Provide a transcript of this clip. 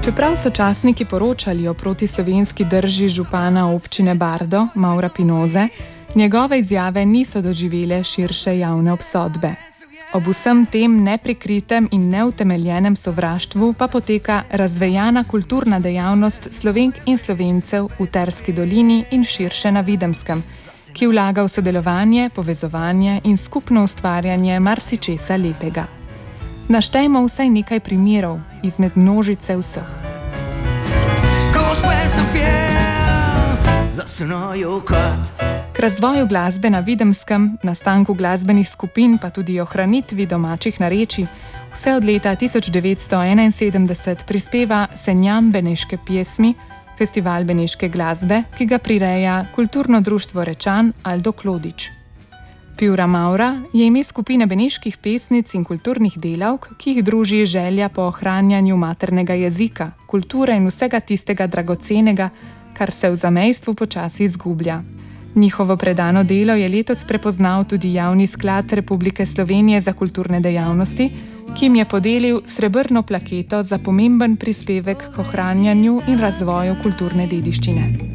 Čeprav so časniki poročali o protislovenski drži župana občine Bardo, Maura Pinoze, njegove izjave niso doživele širše javne obsodbe. Ob vsem tem neprikritem in neutemeljenem sovraštvu pa poteka razvejana kulturna dejavnost Slovenk in Slovencev v Terski dolini in širše na Videmskem, ki vlaga v sodelovanje, povezovanje in skupno ustvarjanje marsičesa lepega. Naštejmo vsaj nekaj primerov izmed množice vseh. K razvoju glasbe na Videmskem, nastanku glasbenih skupin pa tudi ohranitvi domačih narečij vse od leta 1971 prispeva Senjam beneške pjesmi, festival beneške glasbe, ki ga prireja Kulturno društvo Rečan Aldo Klodič. Pjura Maura je ime skupine beneških pesnic in kulturnih delavk, ki jih druži želja po ohranjanju maternega jezika, kulture in vsega tistega dragocenega, kar se v zamejstvu počasi izgublja. Njihovo predano delo je letos prepoznal tudi Javni sklad Republike Slovenije za kulturne dejavnosti, ki jim je podelil srebrno plaketo za pomemben prispevek k ohranjanju in razvoju kulturne dediščine.